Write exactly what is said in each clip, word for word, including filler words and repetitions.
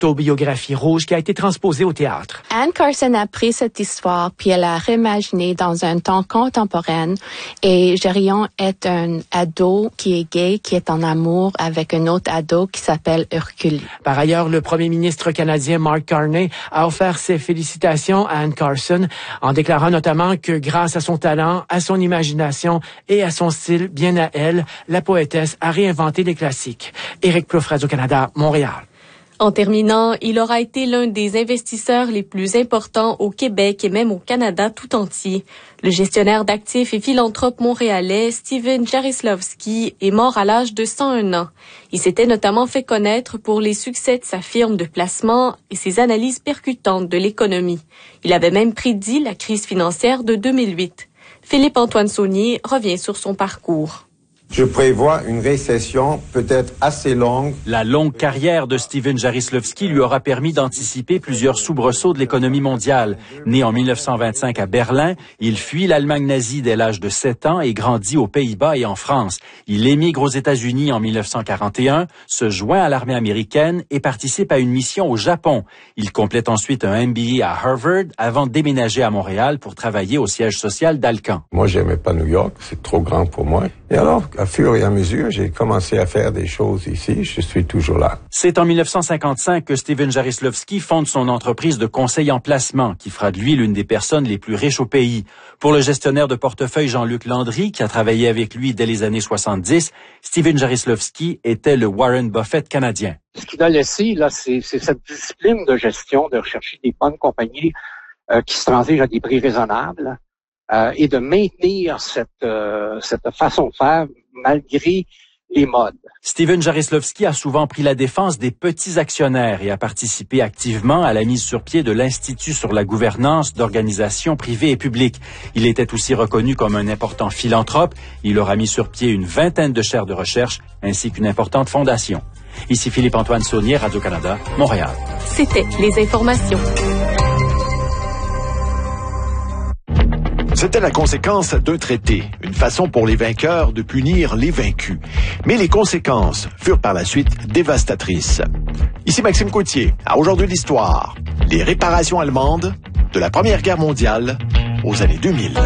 autobiographie rouge qui a été transposée au théâtre. Anne Carson a pris cette histoire puis elle a réimaginé dans un temps contemporain et Geryon est un ado qui est gay, qui est en amour avec un autre ado qui s'appelle Hercule. Par ailleurs, le premier ministre canadien Mark Carney a offert ses félicitations à Anne Carson en déclarant notamment que grâce à son talent, à son imagination et à son style bien à elle, la poétesse a réinventé les classiques. Éric Plouffe, Radio-Canada, Montréal. En terminant, il aura été l'un des investisseurs les plus importants au Québec et même au Canada tout entier. Le gestionnaire d'actifs et philanthrope montréalais Steven Jarislowski est mort à l'âge de cent un ans. Il s'était notamment fait connaître pour les succès de sa firme de placement et ses analyses percutantes de l'économie. Il avait même prédit la crise financière de deux mille huit. Philippe-Antoine Saunier revient sur son parcours. Je prévois une récession peut-être assez longue. La longue carrière de Steven Jarislowski lui aura permis d'anticiper plusieurs soubresauts de l'économie mondiale. Né en mille neuf cent vingt-cinq à Berlin, il fuit l'Allemagne nazie dès l'âge de sept ans et grandit aux Pays-Bas et en France. Il émigre aux États-Unis en mille neuf cent quarante et un, se joint à l'armée américaine et participe à une mission au Japon. Il complète ensuite un M B A à Harvard avant de déménager à Montréal pour travailler au siège social d'Alcan. Moi, j'aimais pas New York, c'est trop grand pour moi. Et alors, à fur et à mesure, j'ai commencé à faire des choses ici. Je suis toujours là. C'est en mille neuf cent cinquante-cinq que Steven Jarislowski fonde son entreprise de conseil en placement, qui fera de lui l'une des personnes les plus riches au pays. Pour le gestionnaire de portefeuille Jean-Luc Landry, qui a travaillé avec lui dès les années soixante-dix, Steven Jarislowski était le Warren Buffett canadien. Ce qu'il a laissé, là, c'est, c'est cette discipline de gestion, de rechercher des bonnes compagnies euh, qui se transigent à des prix raisonnables. Euh, et de maintenir cette, euh, cette façon de faire malgré les modes. Steven Jarislowski a souvent pris la défense des petits actionnaires et a participé activement à la mise sur pied de l'Institut sur la gouvernance d'organisations privées et publiques. Il était aussi reconnu comme un important philanthrope. Il aura mis sur pied une vingtaine de chaires de recherche ainsi qu'une importante fondation. Ici Philippe-Antoine Saunier, Radio-Canada, Montréal. C'était les informations. C'était la conséquence d'un traité, une façon pour les vainqueurs de punir les vaincus. Mais les conséquences furent par la suite dévastatrices. Ici Maxime Coutier, à Aujourd'hui l'Histoire, les réparations allemandes de la Première Guerre mondiale aux années deux mille.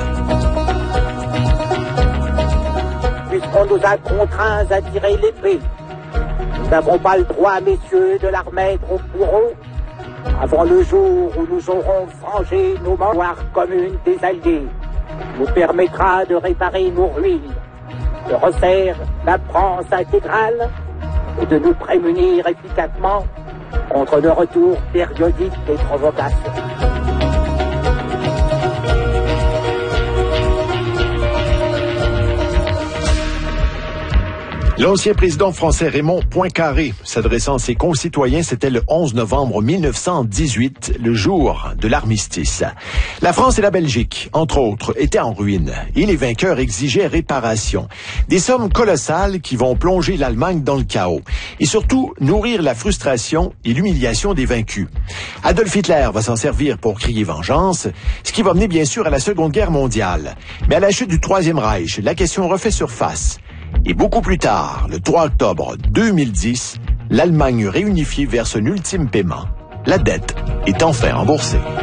Puisqu'on nous a contraints à tirer l'épée, nous n'avons pas le droit, messieurs, de la remettre au bourreau avant le jour où nous aurons frangé nos mémoires communes des Alliés, nous permettra de réparer nos ruines, de refaire la France intégrale et de nous prémunir efficacement contre le retour périodique des provocations. L'ancien président français Raymond Poincaré, s'adressant à ses concitoyens, c'était le onze novembre mille neuf cent dix-huit, le jour de l'armistice. La France et la Belgique, entre autres, étaient en ruine et les vainqueurs exigeaient réparation. Des sommes colossales qui vont plonger l'Allemagne dans le chaos et surtout nourrir la frustration et l'humiliation des vaincus. Adolf Hitler va s'en servir pour crier vengeance, ce qui va mener bien sûr à la Seconde Guerre mondiale. Mais à la chute du Troisième Reich, la question refait surface. Et beaucoup plus tard, le trois octobre deux mille dix, l'Allemagne réunifiée verse un ultime paiement. La dette est enfin remboursée.